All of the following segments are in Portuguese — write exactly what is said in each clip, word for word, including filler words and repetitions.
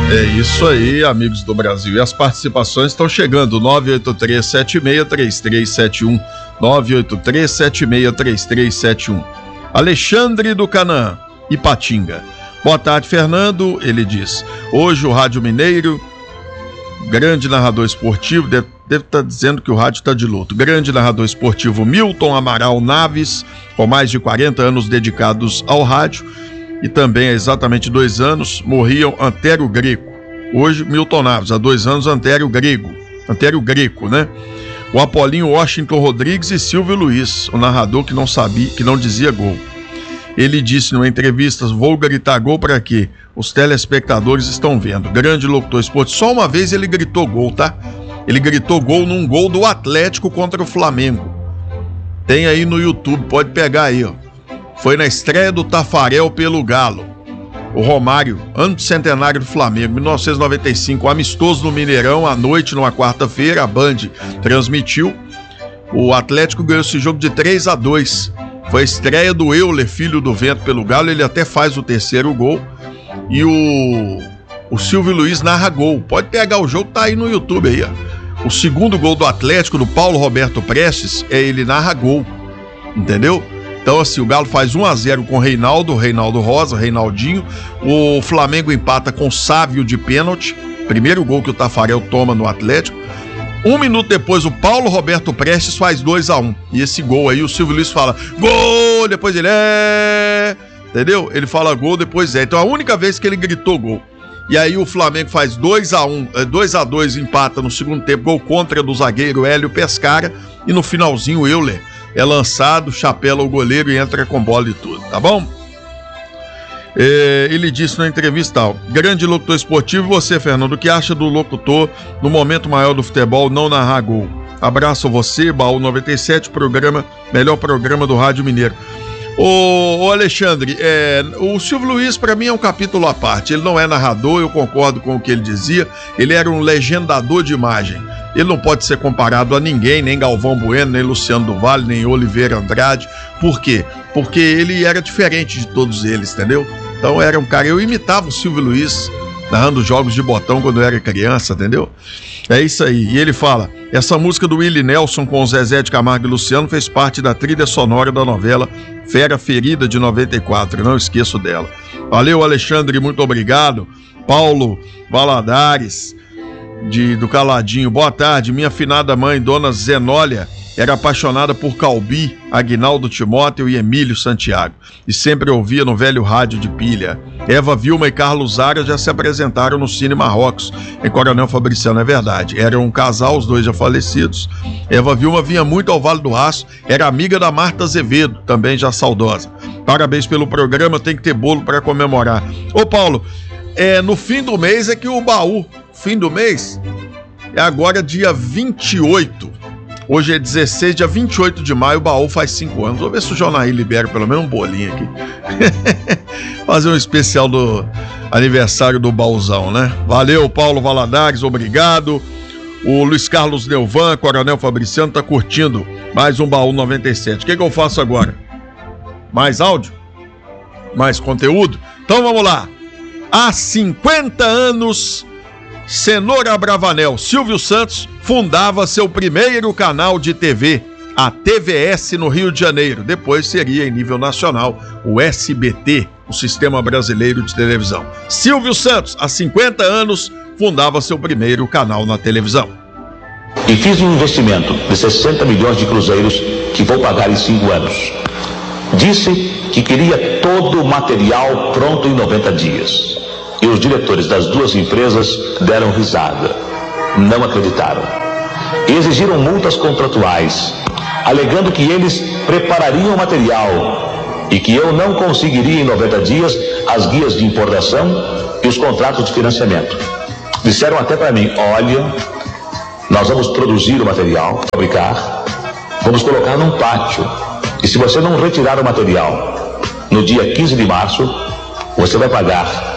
É isso aí, amigos do Brasil. E as participações estão chegando. nove oito três sete seis três três sete um. nove oito três sete seis três três sete um. Alexandre do Canaã, Ipatinga. Boa tarde, Fernando. Ele diz: hoje o Rádio Mineiro, grande narrador esportivo, deve, deve estar dizendo que o rádio está de luto. Grande narrador esportivo Milton Amaral Naves, com mais de quarenta anos dedicados ao rádio. E também há exatamente dois anos morriam Antério Greco. Hoje, Milton Naves, há dois anos, Antério Grego. Antério Greco, né? O Apolinho Washington Rodrigues e Silvio Luiz, o narrador que não sabia, que não dizia gol. Ele disse numa entrevista: vou gritar gol para quê? Os telespectadores estão vendo. Grande locutor esportivo. Só uma vez ele gritou gol, tá? Ele gritou gol num gol do Atlético contra o Flamengo. Tem aí no YouTube, pode pegar aí, ó. Foi na estreia do Tafarel pelo Galo. O Romário, ano de centenário do Flamengo, mil novecentos e noventa e cinco, amistoso no Mineirão, à noite, numa quarta-feira, a Band transmitiu. O Atlético ganhou esse jogo de três a dois. Foi a estreia do Euler, filho do vento, pelo Galo. Ele até faz o terceiro gol. E o, o Silvio Luiz narra gol. Pode pegar o jogo, tá aí no YouTube aí, ó. O segundo gol do Atlético, do Paulo Roberto Prestes, é ele narra gol. Entendeu? Então, assim, o Galo faz um a zero com o Reinaldo, Reinaldo Rosa, Reinaldinho. O Flamengo empata com o Sávio de pênalti. Primeiro gol que o Tafarel toma no Atlético. Um minuto depois, o Paulo Roberto Prestes faz dois a um. E esse gol aí, o Silvio Luiz fala gol, depois ele é... Entendeu? Ele fala gol, depois é. Então, a única vez que ele gritou gol. E aí o Flamengo faz dois a um, dois a dois, empata no segundo tempo, gol contra do zagueiro Hélio Pescara. E no finalzinho, o Euler é lançado, chapela o goleiro e entra com bola e tudo, tá bom? É, ele disse na entrevista, ó, grande locutor esportivo, você, Fernando, o que acha do locutor no momento maior do futebol não narrar gol? Abraço você, Baú noventa e sete, programa, melhor programa do Rádio Mineiro. Ô, ô Alexandre, é, o Silvio Luiz para mim é um capítulo à parte. Ele não é narrador, eu concordo com o que ele dizia. Ele era um legendador de imagem. Ele não pode ser comparado a ninguém, nem Galvão Bueno, nem Luciano do Vale, nem Oliveira Andrade. Por quê? Porque ele era diferente de todos eles, entendeu? Então era um cara, eu imitava o Silvio Luiz narrando jogos de botão quando eu era criança, entendeu? É isso aí. E ele fala, essa música do Willie Nelson com o Zezé de Camargo e Luciano fez parte da trilha sonora da novela Fera Ferida de noventa e quatro, não esqueço dela. Valeu, Alexandre, muito obrigado. Paulo Valadares, de, do Caladinho, boa tarde. Minha finada mãe, dona Zenólia, era apaixonada por Calbi, Aguinaldo Timóteo e Emílio Santiago, e sempre ouvia no velho rádio de pilha. Eva Vilma e Carlos Aras já se apresentaram no Cine Marrocos, em Coronel Fabriciano, é verdade. Eram um casal, os dois já falecidos. Eva Vilma vinha muito ao Vale do Aço, era amiga da Marta Azevedo, também já saudosa. Parabéns pelo programa, tem que ter bolo para comemorar. Ô Paulo, é, no fim do mês é que o baú, fim do mês, é agora dia vinte e oito. Hoje é dezesseis, dia vinte e oito de maio, o baú faz cinco anos. Vou ver se o Jonaí libera pelo menos um bolinho aqui. Fazer um especial do aniversário do baúzão, né? Valeu, Paulo Valadares, obrigado. O Luiz Carlos Neuvan, Coronel Fabriciano, tá curtindo mais um Baú noventa e sete. O que que eu faço agora? Mais áudio? Mais conteúdo? Então vamos lá. Há cinquenta anos, Cenoura Bravanel, Silvio Santos, fundava seu primeiro canal de T V, a T V S no Rio de Janeiro. Depois seria em nível nacional, o S B T, o Sistema Brasileiro de Televisão. Silvio Santos, há cinquenta anos, fundava seu primeiro canal na televisão. E fiz um investimento de sessenta milhões de cruzeiros que vou pagar em cinco anos. Disse que queria todo o material pronto em noventa dias. E os diretores das duas empresas deram risada. Não acreditaram. E exigiram multas contratuais, alegando que eles preparariam o material e que eu não conseguiria em noventa dias as guias de importação e os contratos de financiamento. Disseram até para mim, olha, nós vamos produzir o material, fabricar, vamos colocar num pátio. E se você não retirar o material no dia quinze de março, você vai pagar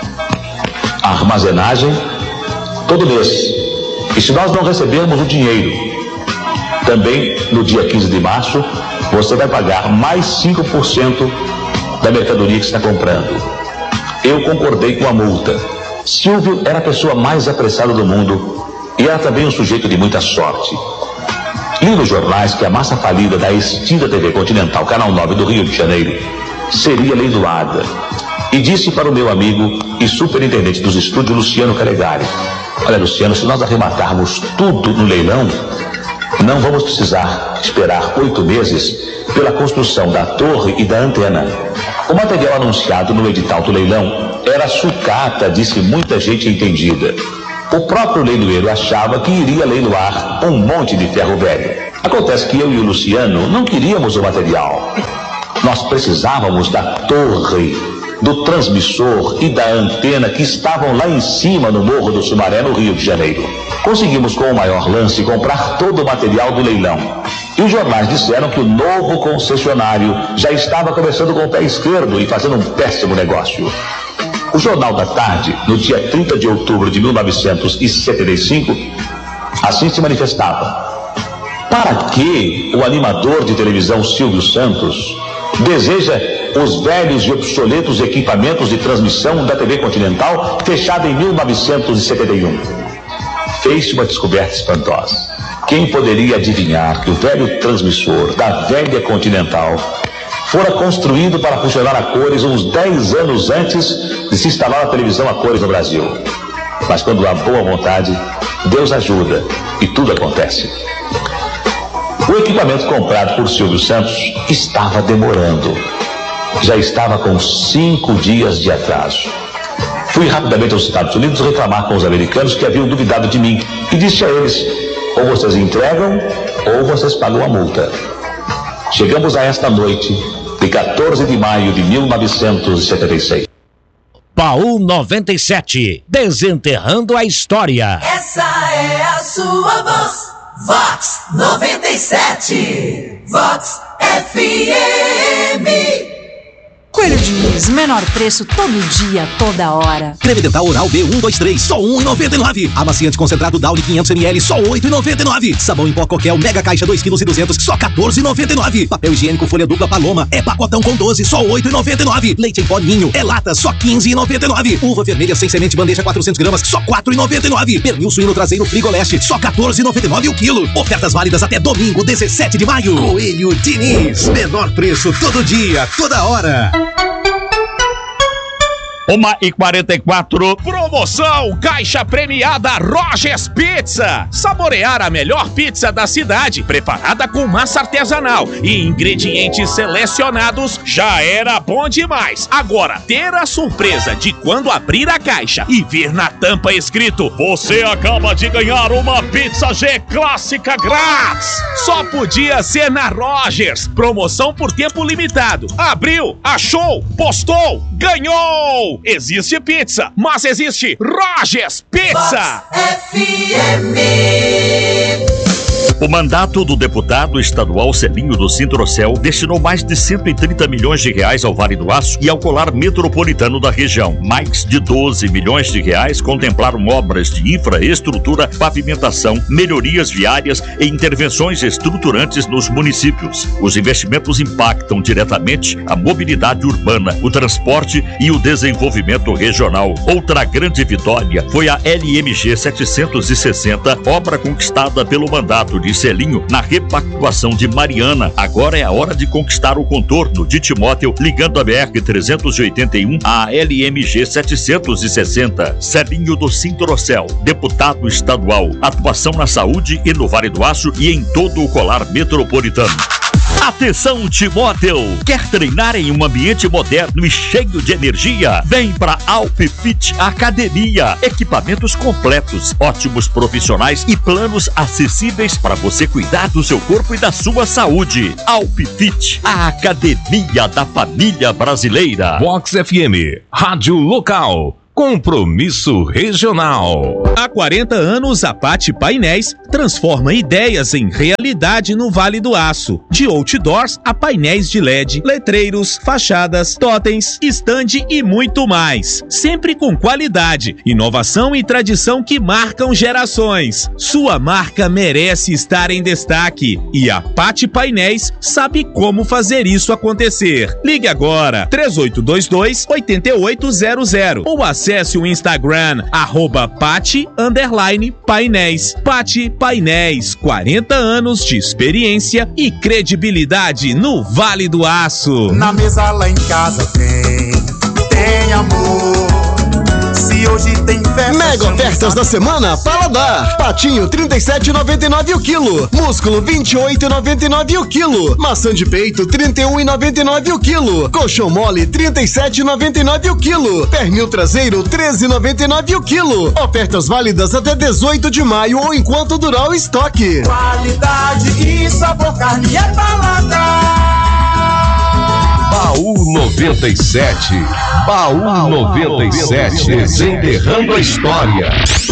a armazenagem todo mês. E se nós não recebermos o dinheiro também no dia quinze de março, você vai pagar mais cinco por cento da mercadoria que está comprando. Eu concordei com a multa Silvio era a pessoa mais apressada do mundo e era também um sujeito de muita sorte. Li nos jornais que a massa falida da extinta T V Continental, Canal nove do Rio de Janeiro, seria leiloada. E disse para o meu amigo e superintendente dos estúdios, Luciano Calegari: olha, Luciano, se nós arrematarmos tudo no leilão, não vamos precisar esperar oito meses pela construção da torre e da antena. O material anunciado no edital do leilão era sucata, disse muita gente entendida. O próprio leiloeiro achava que iria leiloar um monte de ferro velho. Acontece que eu e o Luciano não queríamos o material. Nós precisávamos da torre, do transmissor e da antena que estavam lá em cima no Morro do Sumaré, no Rio de Janeiro. Conseguimos, com o maior lance, comprar todo o material do leilão. E os jornais disseram que o novo concessionário já estava começando com o pé esquerdo e fazendo um péssimo negócio. O Jornal da Tarde, no dia trinta de outubro de mil novecentos e setenta e cinco, assim se manifestava: para que o animador de televisão Silvio Santos deseja os velhos e obsoletos equipamentos de transmissão da T V Continental, fechada em mil novecentos e setenta e um? Fez-se uma descoberta espantosa. Quem poderia adivinhar que o velho transmissor da velha Continental fora construído para funcionar a cores uns dez anos antes de se instalar a televisão a cores no Brasil? Mas quando há boa vontade, Deus ajuda e tudo acontece. O equipamento comprado por Silvio Santos estava demorando. Já estava com cinco dias de atraso. Fui rapidamente aos Estados Unidos reclamar com os americanos que haviam duvidado de mim e disse a eles: ou vocês entregam ou vocês pagam a multa. Chegamos a esta noite de quatorze de maio de mil novecentos e setenta e seis. Baú noventa e sete, desenterrando a história. Essa é a sua voz, Vox noventa e sete, Vox F M. Coelho Diniz, menor preço todo dia, toda hora. Creme dental oral B um dois três, só um real e noventa e nove centavos. Amaciante concentrado Downy quinhentos mililitros, só oito reais e noventa e nove centavos. Sabão em pó Coquel, mega caixa dois quilos e duzentos, só quatorze reais e noventa e nove centavos. Papel higiênico folha dupla Paloma, é pacotão com doze, só oito reais e noventa e nove centavos. Leite em pó Ninho, é lata, só quinze reais e noventa e nove centavos. Uva vermelha sem semente bandeja quatrocentos gramas, só quatro reais e noventa e nove centavos. Pernil suíno traseiro Frigoleste, só quatorze reais e noventa e nove centavos o quilo. Ofertas válidas até domingo, dezessete de maio. Coelho Diniz, menor preço todo dia, toda hora. uma e quarenta e quatro, promoção Caixa Premiada Rogers Pizza. Saborear a melhor pizza da cidade, preparada com massa artesanal e ingredientes selecionados, já era bom demais. Agora, ter a surpresa de quando abrir a caixa e ver na tampa escrito: você acaba de ganhar uma pizza G clássica grátis. Só podia ser na Rogers. Promoção por tempo limitado. Abriu, achou, postou, ganhou! Existe pizza, mas existe Rogers Pizza! F M. O mandato do deputado estadual Celinho do Sintrocel destinou mais de cento e trinta milhões de reais ao Vale do Aço e ao colar metropolitano da região. Mais de doze milhões de reais contemplaram obras de infraestrutura, pavimentação, melhorias viárias e intervenções estruturantes nos municípios. Os investimentos impactam diretamente a mobilidade urbana, o transporte e o desenvolvimento regional. Outra grande vitória foi a L M G setecentos e sessenta, obra conquistada pelo mandato de Celinho na repactuação de Mariana. Agora é a hora de conquistar o contorno de Timóteo, ligando a B R trezentos e oitenta e um à L M G setecentos e sessenta. Celinho do Sintrocel, deputado estadual, atuação na saúde e no Vale do Aço e em todo o colar metropolitano. Atenção, Timóteo! Quer treinar em um ambiente moderno e cheio de energia? Vem para Alpfit Academia. Equipamentos completos, ótimos profissionais e planos acessíveis para você cuidar do seu corpo e da sua saúde. Alpfit, a academia da família brasileira. Vox F M, rádio local. Compromisso regional. Há quarenta anos, a Pati Painéis transforma ideias em realidade no Vale do Aço. De outdoors a painéis de L E D, letreiros, fachadas, totens, stand e muito mais. Sempre com qualidade, inovação e tradição que marcam gerações. Sua marca merece estar em destaque e a Pati Painéis sabe como fazer isso acontecer. Ligue agora três oito dois dois, oito oito zero zero ou acesse acesse o Instagram, arroba Pati underline painéis. Pati Painéis, quarenta anos de experiência e credibilidade no Vale do Aço. Na mesa lá em casa tem, tem amor. Se hoje tem festa... Mega ofertas da semana, Paladar. Patinho, trinta e sete reais e noventa e nove centavos o quilo. Músculo, vinte e oito reais e noventa e nove centavos o quilo. Maçã de peito, trinta e um reais e noventa e nove centavos o quilo. Colchão mole, trinta e sete reais e noventa e nove centavos o quilo. Pernil traseiro, treze reais e noventa e nove centavos o quilo. Ofertas válidas até dezoito de maio ou enquanto durar o estoque. Qualidade e sabor, carne é Paladar. Baú noventa e sete. Baú noventa e sete. Desenterrando a história.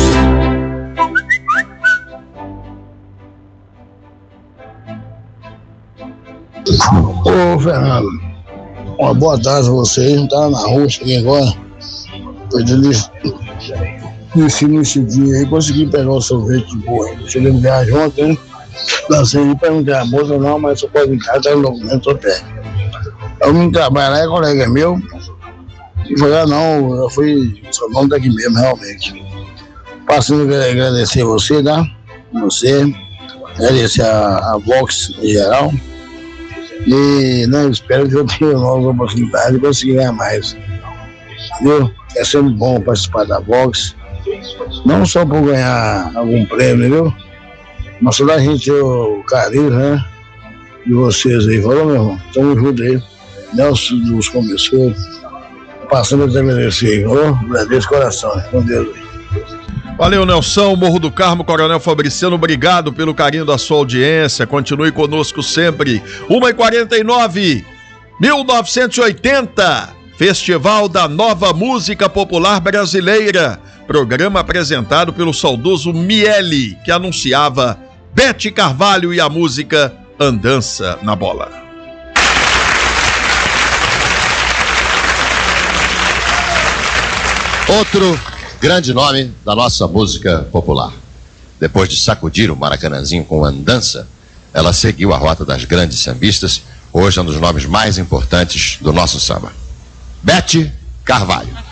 Ô, Fernando, uma boa tarde a você. Tá na rua, cheguei agora. Foi delícia. Nesse, nesse dia aí, consegui pegar o sorvete boa. Cheguei em viagem ontem, lancei e perguntei a moça, não, mas você pode vir cá, tá no documento, eu pego. Eu vim trabalhar, é colega meu. E falei, ah, não, eu fui, seu nome daqui mesmo, realmente. Passando a agradecer você, tá? Você, agradecer a, a Vox em geral. E não, espero que eu tenha novas oportunidades de conseguir ganhar mais. Viu? É sempre bom participar da Vox. Não só por ganhar algum prêmio, viu? Mas só da gente o carinho, né? De vocês aí. Falou, meu irmão? Tamo junto aí. Nelson dos Comissores. Passando a te agradecer, ó, agradeço o coração, né? Com Deus. Valeu, Nelson, Morro do Carmo, Coronel Fabriciano, obrigado pelo carinho da sua audiência, continue conosco sempre. uma e quarenta e nove, mil novecentos e oitenta, Festival da Nova Música Popular Brasileira, programa apresentado pelo saudoso Miele, que anunciava Bete Carvalho e a música Andança na Bola. Outro grande nome da nossa música popular. Depois de sacudir o Maracanãzinho com Andança, ela seguiu a rota das grandes sambistas, hoje é um dos nomes mais importantes do nosso samba. Bete Carvalho.